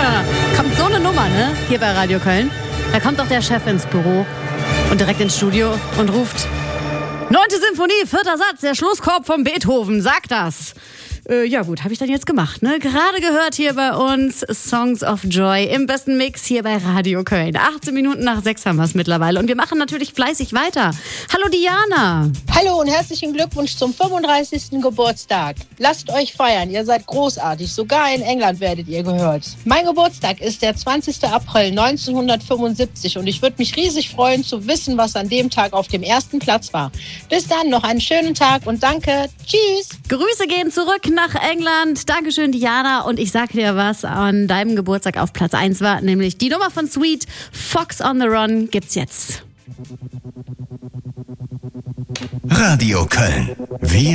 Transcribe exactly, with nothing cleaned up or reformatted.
Kommt so eine Nummer, ne? Hier bei Radio Köln. Da kommt doch der Chef ins Büro und direkt ins Studio und ruft: Neunte Sinfonie, vierter Satz, der Schlusskorb von Beethoven, sag das. Äh, ja gut, habe ich dann jetzt gemacht, ne? Gerade gehört hier bei uns Songs of Joy im besten Mix hier bei Radio Köln. achtzehn Minuten nach sechs haben wir es mittlerweile und wir machen natürlich fleißig weiter. Hallo Diana. Hallo und herzlichen Glückwunsch zum fünfunddreißigsten Geburtstag. Lasst euch feiern, ihr seid großartig. Sogar in England werdet ihr gehört. Mein Geburtstag ist der zwanzigsten April neunzehnhundertfünfundsiebzig und ich würde mich riesig freuen zu wissen, was an dem Tag auf dem ersten Platz war. Bis dann, noch einen schönen Tag und danke. Tschüss. Grüße gehen zurück nach England. Dankeschön, Diana. Und ich sag dir, was an deinem Geburtstag auf Platz eins war, nämlich die Nummer von Sweet, Fox on the Run, gibt's jetzt. Radio Köln. Wir